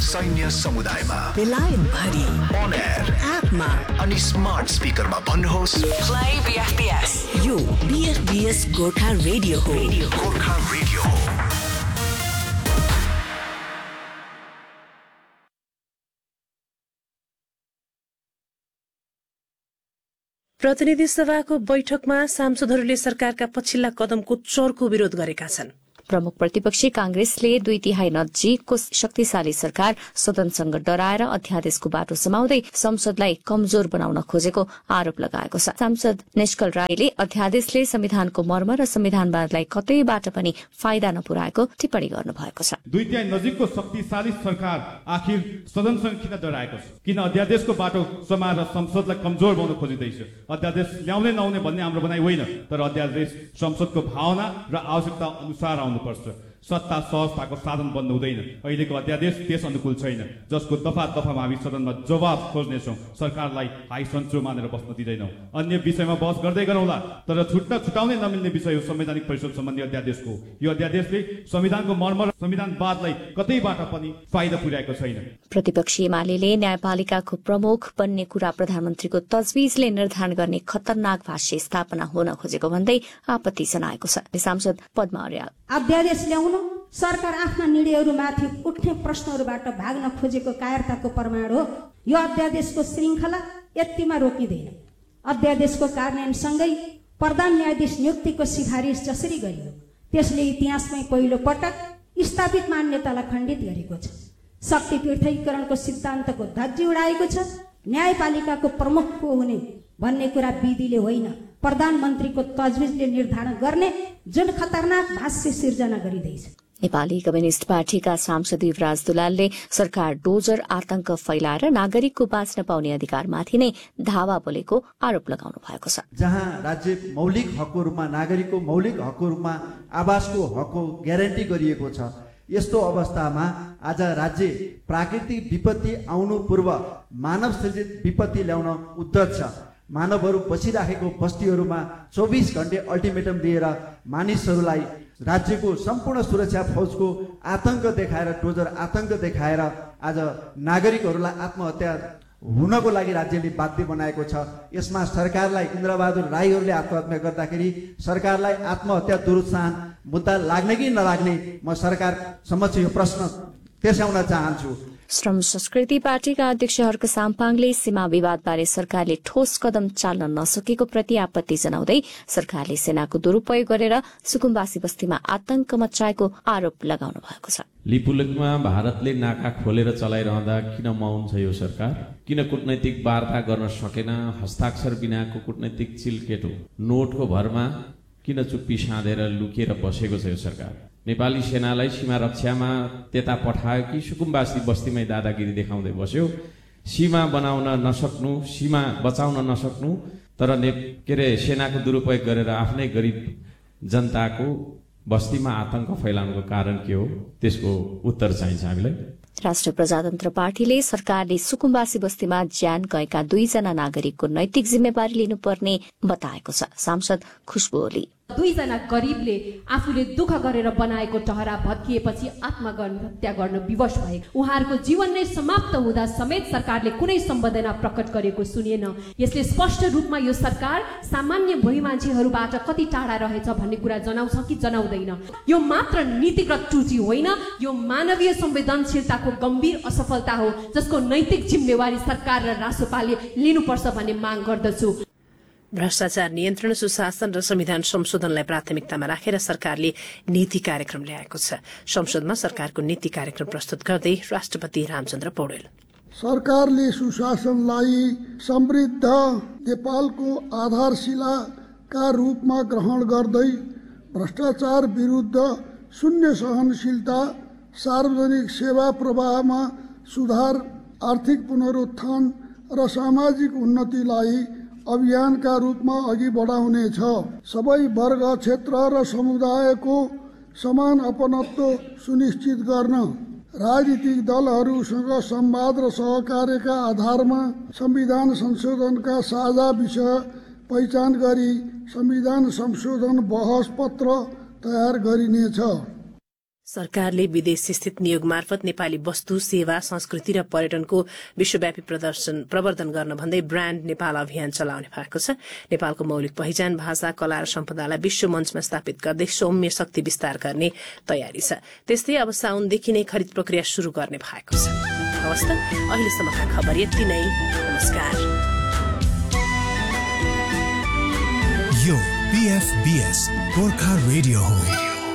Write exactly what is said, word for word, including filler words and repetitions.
सैन्य समुदायमा, बेलायत भरि, on air, एपमा अनि स्मार्ट स्पिकरमा भन्नुहोस् play B F B S। यो B F B S Gorkha radio हो। गोर्खा रेडियो हो। प्रतिनिधि सभाको बैठकमा सांसदहरूले सरकारका पछिल्ला कदमको चर्को विरोध गरेका छन्। प्रमुख प्रतिपक्षी कांग्रेसले दुई तिहाई नजिकको शक्तिशाली सरकार सदनसँग डराएर अध्यादेशको बाटो समाउँदै संसदलाई कमजोर बनाउन खोजेको आरोप लगाएको छ। सांसद निष्कल राईले अध्यादेशले संविधानको मर्म र संविधानवादलाई कतैबाट पनि फाइदा नपुर्याएको टिप्पणी गर्नुभएको छ। दुई तिहाई नजिकको शक्तिशाली सरकार आखिर सदनसँग किन डराएको छ? किन अध्यादेशको बाटो समाएर संसदलाई कमजोर बनाउन खोजिँदैछ? अध्यादेश ल्याउने नआउने भन्ने हाम्रो भनाइ होइन, तर अध्यादेश संसदको भावना र आवश्यकता अनुसार आउनु पर्छ। सत्ता सहजताको साधन बन्नु हुँदैन। अहिलेको अध्यादेश त्यस अनुकूल छैन, जसको दफा दफामा हामी सदनमा जवाब खोज्नेछौँ। सरकारलाई हाई सन्चो मानेर बस्न दिँदैनौँ। अन्य विषयमा बहस गर्दै गरौँला, तर छुट्न छुटाउनै नमिल्ने विषय हो संवैधानिक परिषद सम्बन्धी अध्यादेशको। यो अध्यादेशले संविधानको मर्म र संविधानवादलाई कतैबाट पनि फाइदा पुर्याएको छैन। प्रतिपक्षी एमालेले न्यायपालिकाको प्रमुख बन्ने कुरा प्रधानमन्त्रीको तजविजले निर्धारण गर्ने खतरनाक भाष्य स्थापना हुन खोजेको भन्दै आपत्ति जनाएको छ। सांसद पद्मा अर्याल, अध्यादेश ल्याउन सरकार आफ्ना निर्णयहरूमाथि उठ्ने प्रश्नहरूबाट भाग्न खोजेको कायरताको प्रमाण हो। यो अध्यादेशको श्रृङ्खला यतिमा रोकिँदैन। अध्यादेशको कार्यान्वयनसँगै प्रधान न्यायाधीश नियुक्तिको सिफारिस जसरी गरियो, त्यसले इतिहासमै पहिलो पटक स्थापित मान्यतालाई खण्डित गरेको छ। शक्ति पृथकीकरणको सिद्धान्तको धज्जी उडाएको छ। न्यायपालिकाको प्रमुख को हुने भन्ने कुरा विधिले होइन, प्रधानमन्त्रीको तजविजले निर्धारण गर्ने जुन खतरनाक भाष्य सिर्जना गरिँदैछ। नेपाली कम्युनिस्ट पार्टीका सांसद युवराज दुलालले सरकार डोजर आतंक फैलाएर नागरिकको बाँच्न पाउने अधिकारमाथि नै धावा बोलेको आरोप लगाउनु भएको छ। जहाँ राज्य मौलिक हकहरूमा, नागरिकको मौलिक हकहरूमा आवासको हकको ग्यारेन्टी गरिएको छ, यस्तो अवस्थामा आज राज्य प्राकृतिक विपत्ति आउनु पूर्व मानव सृजित विपत्ति ल्याउन उद्धत छ। मानवहरू बसिराखेको बस्तीहरूमा चौबिस घण्टे अल्टिमेटम दिएर मानिसहरूलाई राज्यको सम्पूर्ण सुरक्षा फौजको आतंक देखाएर, डोजर आतंक देखाएर आज नागरिकहरूलाई आत्महत्या हुनको लागि राज्यले बाध्य बनाएको छ। यसमा सरकारलाई, इन्द्रबहादुर राईहरूले आत्महत्या गर्दाखेरि सरकारलाई आत्महत्या दुरुत्साहन मुद्दा लाग्ने कि नलाग्ने, म सरकार समक्ष यो प्रश्न त्यसयाउन चाहन्छु। श्रम संस्कृति पार्टीका अध्यक्ष हर्क साम्पाङले सीमा विवादबारे सरकारले ठोस कदम चाल्न नसकेको प्रति आपत्ति जनाउँदै सरकारले सेनाको दुरूपयोग गरेर सुकुम्बासी बस्तीमा आतंक मचाएको आरोप लगाउनु भएको छ। लिपुलेकमा भारतले नाका खोलेर चलाइरहँदा किन मौन छ यो सरकार? किन कूटनैतिक वार्ता गर्न सकेन? हस्ताक्षर बिनाको कूटनैतिक चिलकेटो नोटको भरमा किन चुप्पी साँधेर लुकेर बसेको छ यो सरकार? नेपाली सेनालाई सीमा रक्षामा त्यता पठायो कि सुकुम्बासी बस्तीमै दादागिरी देखाउँदै बस्यो? सीमा बनाउन नसक्नु, सीमा बचाउन नसक्नु, तर ने के अरे सेनाको दुरुपयोग गरेर आफ्नै गरिब जनताको बस्तीमा आतंक फैलाउनुको कारण के हो? त्यसको उत्तर चाहिन्छ हामीलाई। राष्ट्रिय प्रजातन्त्र पार्टीले सरकारले सुकुम्बासी बस्तीमा ज्यान गएका दुईजना नागरिकको नैतिक जिम्मेवारी लिनुपर्ने बताएको छ। सांसद खुशबु ओली, दुईजना गरीबले आफूले दुःख गरेर बनाएको टहरा भत्किएपछि आत्महत्या गर्न विवश भए। उहाँहरूको जीवन नै समाप्त हुँदा समेत सरकारले कुनै सम्वेदना प्रकट गरेको सुनिएन। यसले स्पष्ट रूपमा यो सरकार सामान्य भोइ मान्छेहरूबाट कति टाढा रहेछ भन्ने कुरा जनाउँछ कि जनाउँदैन? यो मात्र नीतिगत त्रुटि होइन, यो मानवीय संवेदनशीलताको गम्भीर असफलता हो, जसको नैतिक जिम्मेवारी सरकार र रासोपाले लिनुपर्छ भन्ने माग गर्दछु। भ्रष्टाचार नियन्त्रण, सुशासन र संविधान संशोधनलाई प्राथमिकतामा राखेर सरकारले नीति कार्यक्रम ल्याएको छ। संसदमा सरकारको नीति कार्यक्रम प्रस्तुत गर्दै राष्ट्रपति रामचन्द्र पौडेल, सरकारले सुशासनलाई समृद्ध नेपालको आधारशिलाका रूपमा ग्रहण गर्दै भ्रष्टाचार विरुद्ध शून्य सहनशीलता, सार्वजनिक सेवा प्रवाहमा सुधार, आर्थिक पुनरुत्थान र सामाजिक उन्नतिलाई अभियानका रूपमा अघि बढाउनेछ। सबै वर्ग, क्षेत्र र समुदायको समान अपनत्व सुनिश्चित गर्न राजनीतिक दलहरूसँग संवाद र सहकार्यका आधारमा संविधान संशोधनका साझा विषय पहिचान गरी संविधान संशोधन बहस पत्र तयार गरिनेछ। सरकारले विदेश स्थित नियोग मार्फत नेपाली वस्तु सेवा संस्कृति र पर्यटनको विश्वव्यापी प्रदर्शन प्रवर्धन गर्न भन्दै ब्रान्ड नेपाल अभियान चलाउने भएको छ। नेपालको मौलिक पहिचान भाषा कला र सम्पदालाई विश्व मञ्चमा स्थापित गर्दै सौम्य शक्ति विस्तार गर्ने तयारी छ। त्यस्तै अब साउनदेखि नै खरिद प्रक्रिया शुरू गर्ने भएको छ। हवस् त अहिलेसम्मका खबर यति नै। नमस्कार। यो बीएफबीएस गोर्खा रेडियो हो।